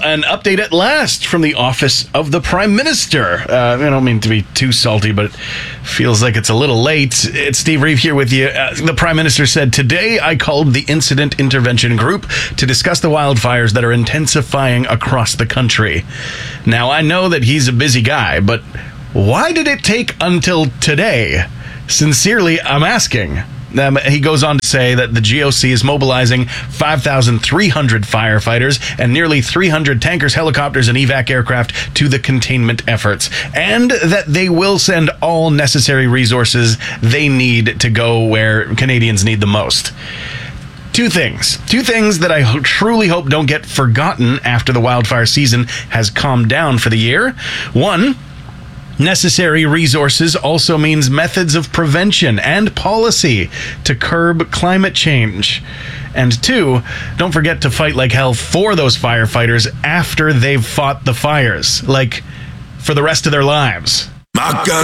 an update at last from the office of the Prime Minister. I don't mean to be too salty, but it feels like it's a little late. It's Steve Reeve here with you. The Prime Minister said, "Today I called the Incident Intervention Group to discuss the wildfires that are intensifying across the country." Now, I know that he's a busy guy, but why did it take until today? Sincerely, I'm asking. He goes on to say that the GOC is mobilizing 5,300 firefighters and nearly 300 tankers, helicopters, and evac aircraft to the containment efforts, and that they will send all necessary resources they need to go where Canadians need the most. Two things that I truly hope don't get forgotten after the wildfire season has calmed down for the year. One, necessary resources also means methods of prevention and policy to curb climate change. And two, don't forget to fight like hell for those firefighters after they've fought the fires, like for the rest of their lives.